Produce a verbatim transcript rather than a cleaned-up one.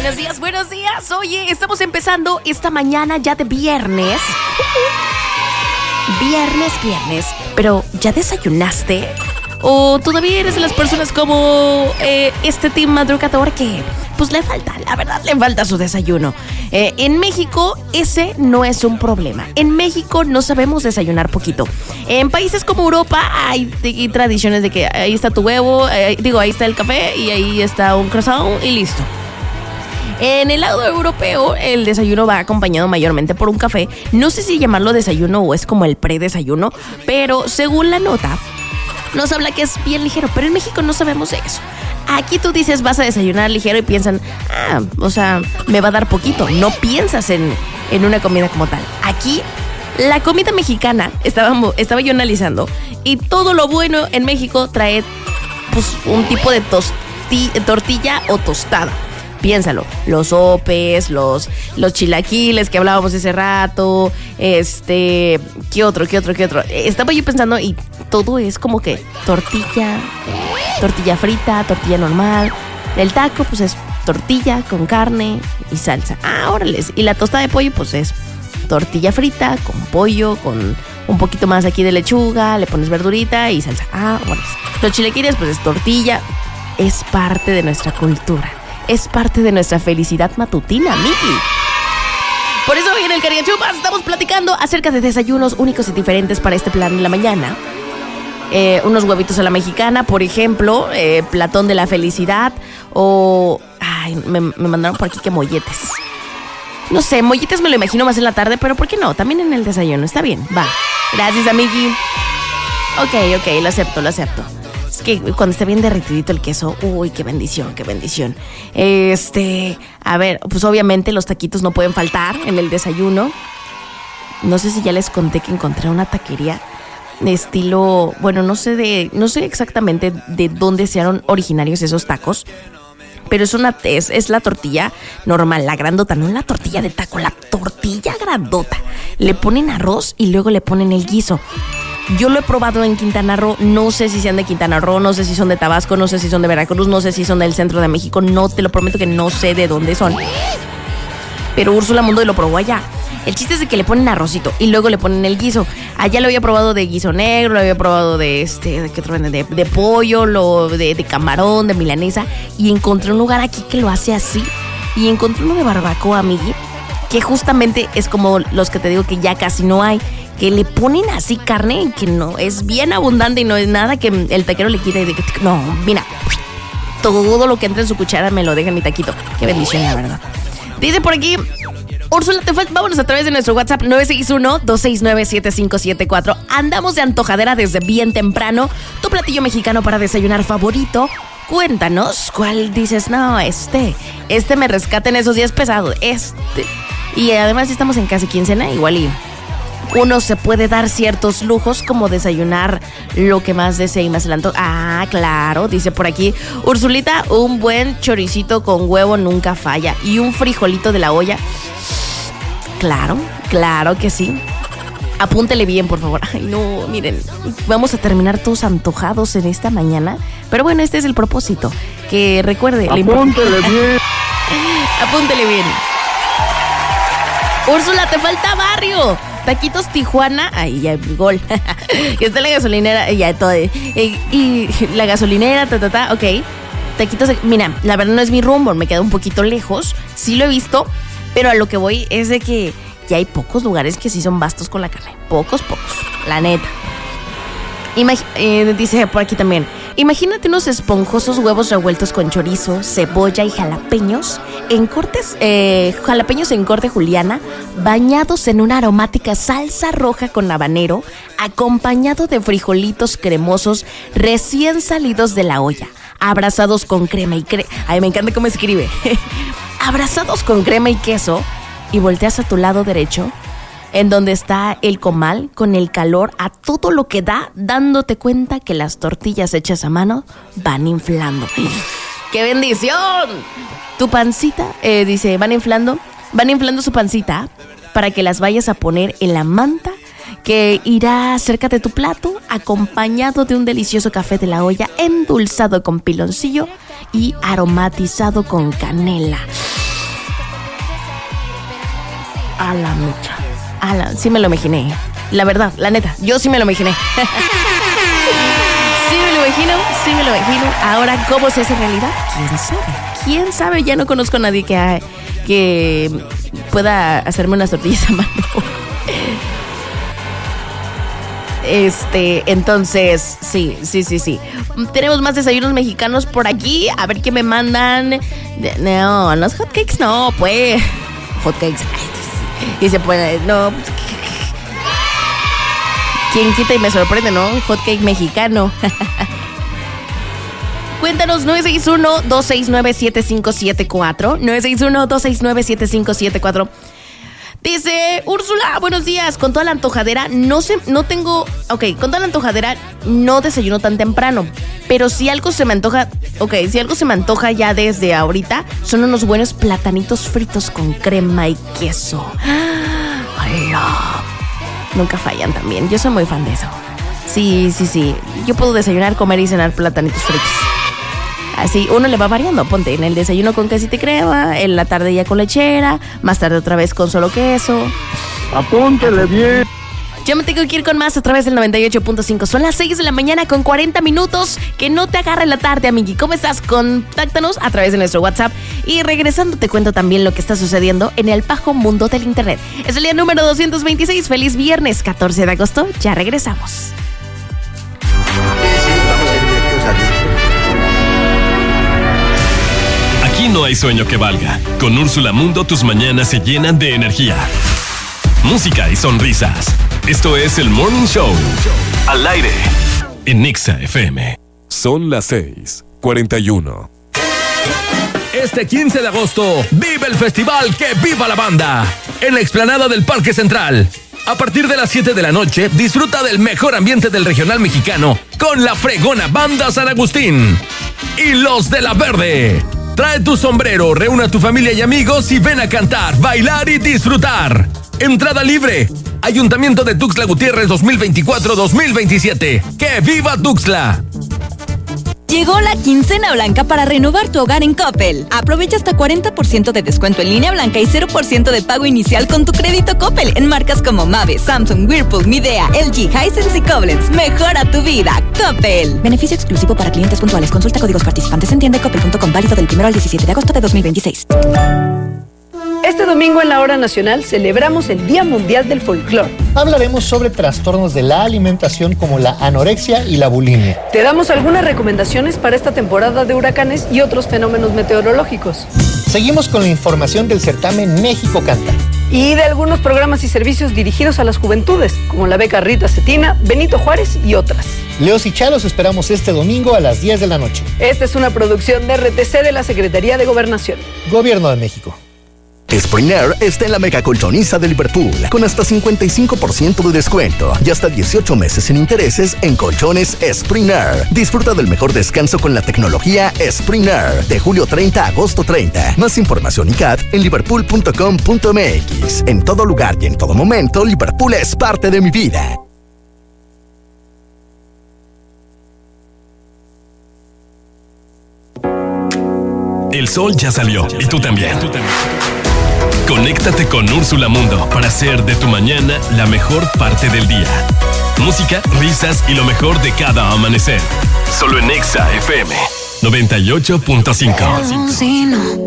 buenos días, buenos días. Oye, estamos empezando esta mañana ya de viernes. Viernes, viernes. Pero, ¿ya desayunaste? ¿O todavía eres de las personas como eh, este team madrugador que pues le falta, la verdad le falta su desayuno? Eh, en México ese no es un problema. En México no sabemos desayunar poquito. En países como Europa hay, hay tradiciones de que ahí está tu huevo, eh, digo, ahí está el café y ahí está un croissant y listo. En el lado europeo, el desayuno va acompañado mayormente por un café. No sé si llamarlo desayuno o es como el predesayuno, pero según la nota, nos habla que es bien ligero, pero en México no sabemos eso. Aquí tú dices vas a desayunar ligero y piensan, ah, o sea, me va a dar poquito. No piensas en, en una comida como tal. Aquí, la comida mexicana, estaba, estaba yo analizando, y todo lo bueno en México trae pues un tipo de tosti, tortilla o tostada. Piénsalo, los sopes, los, los chilaquiles que hablábamos hace rato, este, ¿qué otro, qué otro, qué otro? Estaba yo pensando y todo es como que tortilla, tortilla frita, tortilla normal. El taco, pues es tortilla con carne y salsa. Ah, órales. Y la tostada de pollo, pues es tortilla frita con pollo, con un poquito más aquí de lechuga, le pones verdurita y salsa. Ah, órales. Los chilaquiles, pues es tortilla. Es parte de nuestra cultura. Es parte de nuestra felicidad matutina, Miki. Por eso hoy en el Cariachupas estamos platicando acerca de desayunos únicos y diferentes para este plan de la mañana. Eh, unos huevitos a la mexicana, por ejemplo, eh, platón de la felicidad o... Ay, me, me mandaron por aquí que molletes. No sé, molletes me lo imagino más en la tarde, pero ¿por qué no? También en el desayuno, está bien, va. Gracias, amigui. Ok, ok, lo acepto, lo acepto. Es que cuando esté bien derretidito el queso, uy, qué bendición, qué bendición. Este, a ver, pues obviamente los taquitos no pueden faltar en el desayuno. No sé si ya les conté que encontré una taquería de estilo, bueno, no sé de, no sé exactamente de dónde sean originarios esos tacos, pero es una, es, es la tortilla normal, la grandota, no la tortilla de taco, la tortilla grandota. Le ponen arroz y luego le ponen el guiso. Yo lo he probado en Quintana Roo, no sé si sean de Quintana Roo, no sé si son de Tabasco, no sé si son de Veracruz, no sé si son del centro de México, no, te lo prometo que no sé de dónde son. Pero Úrsula Mundo lo probó allá. El chiste es de que le ponen arrocito y luego le ponen el guiso. Allá lo había probado de guiso negro, lo había probado de este, ¿de qué otro venden? De, de pollo, lo, de, de camarón, de milanesa. Y encontré un lugar aquí que lo hace así. Y encontré uno de barbacoa, amigui, que justamente es como los que te digo que ya casi no hay. Que le ponen así carne que no es bien abundante y no es nada que el taquero le quite. No, mira, todo lo que entra en su cuchara me lo deja en mi taquito. Qué bendición, la verdad. Dice por aquí, Úrsula, te falta. Vámonos a través de nuestro WhatsApp nueve seis uno, dos seis nueve, siete cinco siete cuatro. Andamos de antojadera desde bien temprano. Tu platillo mexicano para desayunar favorito. Cuéntanos cuál dices, no, este, este me rescata en esos días pesados, este. Y además estamos en casi quincena, igual y uno se puede dar ciertos lujos como desayunar lo que más desee y más se le antoja. Ah, claro, dice por aquí Ursulita, un buen choricito con huevo nunca falla. Y un frijolito de la olla. Claro, claro que sí. Apúntele bien, por favor. Ay, no, miren, vamos a terminar todos antojados en esta mañana. Pero bueno, este es el propósito. Que recuerde. Apúntele bien. Apúntele bien. Úrsula, te falta barrio. Taquitos Tijuana, ahí ya, gol. Está la gasolinera, ya todo. Y, y la gasolinera, ta, ta, ta, ok. Taquitos, mira, la verdad no es mi rumbo, me queda un poquito lejos. Sí lo he visto, pero a lo que voy es de que ya hay pocos lugares que sí son vastos con la carne. Pocos, pocos, la neta. Imag- eh, dice por aquí también, imagínate unos esponjosos huevos revueltos con chorizo, cebolla y jalapeños en cortes, eh, jalapeños en corte juliana, bañados en una aromática salsa roja con habanero, acompañado de frijolitos cremosos recién salidos de la olla, abrazados con crema y queso. Ay, me encanta cómo escribe. Abrazados con crema y queso, y volteas a tu lado derecho, en donde está el comal con el calor a todo lo que da, dándote cuenta que las tortillas hechas a mano van inflando. ¡Qué bendición! Tu pancita, eh, dice, van inflando, van inflando su pancita para que las vayas a poner en la manta que irá cerca de tu plato, acompañado de un delicioso café de la olla, endulzado con piloncillo y aromatizado con canela. A la mecha. A la, sí me lo imaginé. La verdad, la neta, yo sí me lo imaginé. Sí me lo imagino, sí me lo imagino. Ahora, ¿cómo se hace realidad? ¿Quién sabe? ¿Quién sabe? Ya no conozco a nadie que, que pueda hacerme unas tortillas a mano. Este, entonces, sí, sí, sí, sí. Tenemos más desayunos mexicanos por aquí. A ver qué me mandan. No, los hotcakes no, pues. Hotcakes. Y se puede, no. ¿Quién quita y me sorprende, no? Hotcake mexicano. Cuéntanos, nueve seis uno, dos seis nueve, siete cinco siete cuatro. nueve seis uno, dos seis nueve, siete cinco siete cuatro. Dice, Úrsula, buenos días. Con toda la antojadera, no sé, no tengo... Ok, con toda la antojadera no desayuno tan temprano. Pero si algo se me antoja... Ok, si algo se me antoja ya desde ahorita, son unos buenos platanitos fritos con crema y queso. ¡Hala! Nunca fallan también. Yo soy muy fan de eso. Sí, sí, sí. Yo puedo desayunar, comer y cenar platanitos fritos. Así uno le va variando, ponte en el desayuno con quesito y crema, en la tarde ya con lechera, más tarde otra vez con solo queso. Apúntele bien. Yo me tengo que ir con más a través del noventa y ocho punto cinco. Son las seis de la mañana con cuarenta minutos. Que no te agarre la tarde, amigui. ¿Cómo estás? Contáctanos a través de nuestro WhatsApp. Y regresando te cuento también lo que está sucediendo en el bajo mundo del internet. Es el día número doscientos veintiséis. Feliz viernes, catorce de agosto. Ya regresamos. Aquí no hay sueño que valga. Con Úrsula Mundo tus mañanas se llenan de energía, música y sonrisas. Esto es el Morning Show. Al aire en Nexa F M. Son las seis cuarenta y uno. Este quince de agosto, vive el festival Que Viva la Banda en la explanada del Parque Central. A partir de las siete de la noche, disfruta del mejor ambiente del regional mexicano con la fregona Banda San Agustín y Los de la Verde. Trae tu sombrero, reúne a tu familia y amigos y ven a cantar, bailar y disfrutar. Entrada libre. Ayuntamiento de Tuxtla Gutiérrez dos mil veinticuatro dos mil veintisiete. ¡Que viva Tuxtla! Llegó la quincena blanca para renovar tu hogar en Coppel. Aprovecha hasta cuarenta por ciento de descuento en línea blanca y cero por ciento de pago inicial con tu crédito Coppel en marcas como Mave, Samsung, Whirlpool, Midea, L G, Hisense y Koblenz. Mejora tu vida, Coppel. Beneficio exclusivo para clientes puntuales. Consulta códigos participantes en tienda coppel punto com, válido del primero al diecisiete de agosto de dos mil veintiséis. Este domingo en la Hora Nacional celebramos el Día Mundial del Folclor. Hablaremos sobre trastornos de la alimentación como la anorexia y la bulimia. Te damos algunas recomendaciones para esta temporada de huracanes y otros fenómenos meteorológicos. Seguimos con la información del certamen México Canta. Y de algunos programas y servicios dirigidos a las juventudes, como la beca Rita Cetina, Benito Juárez y otras. Leos y Chalos esperamos este domingo a las diez de la noche. Esta es una producción de R T C de la Secretaría de Gobernación. Gobierno de México. Spring Air está en la mega colchoniza de Liverpool con hasta cincuenta y cinco por ciento de descuento y hasta dieciocho meses sin intereses en colchones Spring Air. Disfruta del mejor descanso con la tecnología Spring Air de julio treinta a agosto treinta. Más información y C A D en liverpool punto com punto m x. En todo lugar y en todo momento, Liverpool es parte de mi vida. El sol ya salió y tú también. Conéctate con Úrsula Mundo para hacer de tu mañana la mejor parte del día. Música, risas y lo mejor de cada amanecer. Solo en Nexa F M noventa y ocho punto cinco.